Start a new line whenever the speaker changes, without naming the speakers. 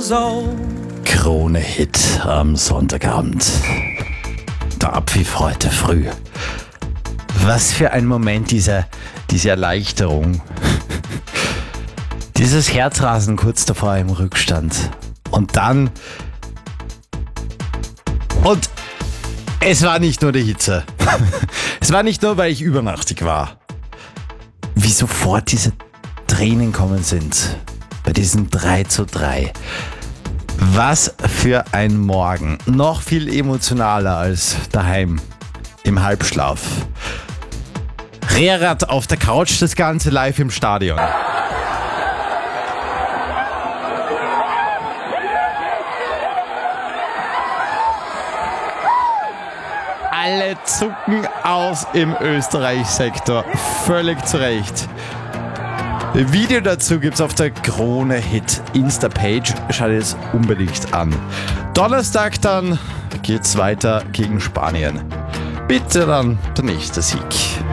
years old.
Krone-Hit am Sonntagabend. Der Abpfiff heute früh. Was für ein Moment, diese Erleichterung. Dieses Herzrasen kurz davor im Rückstand. Und dann... Und es war nicht nur die Hitze. Es war nicht nur, weil ich übernachtig war. Wie sofort diese Tränen kommen sind. Bei diesem 3:3. Was für ein Morgen. Noch viel emotionaler als daheim im Halbschlaf. Rehrad auf der Couch, das Ganze live im Stadion. Alle zucken aus im Österreich-Sektor. Völlig zu Recht. Video dazu gibt's auf der Krone-Hit Insta-Page. Schaut es unbedingt an. Donnerstag dann geht's weiter gegen Spanien. Bitte dann der nächste Sieg.